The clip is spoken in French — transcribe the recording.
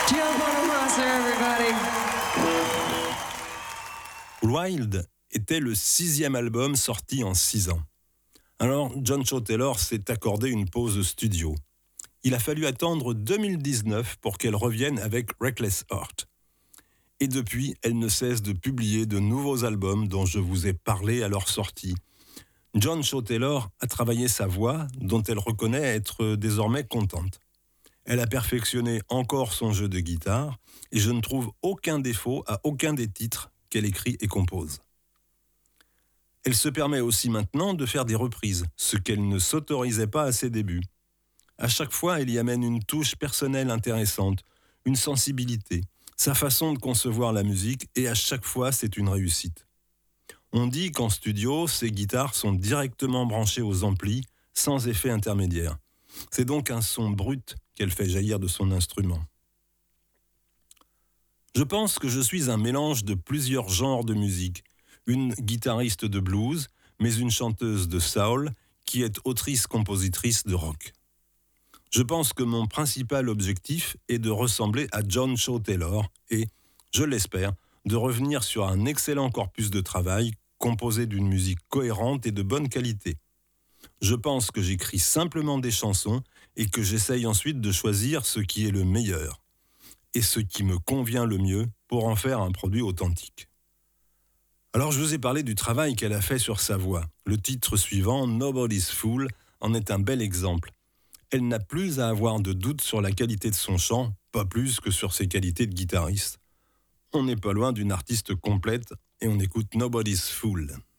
Jill Bonamassa, everybody. Wild était le 6e album sorti en 6 ans. Alors, John Shaw Taylor s'est accordé une pause studio. Il a fallu attendre 2019 pour qu'elle revienne avec Reckless Heart. Et depuis, elle ne cesse de publier de nouveaux albums dont je vous ai parlé à leur sortie. John Shaw Taylor a travaillé sa voix, dont elle reconnaît être désormais contente. Elle a perfectionné encore son jeu de guitare, et je ne trouve aucun défaut à aucun des titres qu'elle écrit et compose. Elle se permet aussi maintenant de faire des reprises, ce qu'elle ne s'autorisait pas à ses débuts. À chaque fois, elle y amène une touche personnelle intéressante, une sensibilité, sa façon de concevoir la musique, et à chaque fois, c'est une réussite. On dit qu'en studio, ses guitares sont directement branchées aux amplis, sans effet intermédiaire. C'est donc un son brut qu'elle fait jaillir de son instrument. Je pense que je suis un mélange de plusieurs genres de musique. Une guitariste de blues, mais une chanteuse de soul qui est autrice-compositrice de rock. Je pense que mon principal objectif est de ressembler à John Shaw Taylor et, je l'espère, de revenir sur un excellent corpus de travail composé d'une musique cohérente et de bonne qualité. Je pense que j'écris simplement des chansons et que j'essaye ensuite de choisir ce qui est le meilleur et ce qui me convient le mieux pour en faire un produit authentique. Alors je vous ai parlé du travail qu'elle a fait sur sa voix. Le titre suivant, Nobody's Fool, en est un bel exemple. Elle n'a plus à avoir de doute sur la qualité de son chant, pas plus que sur ses qualités de guitariste. On n'est pas loin d'une artiste complète et on écoute Nobody's Fool.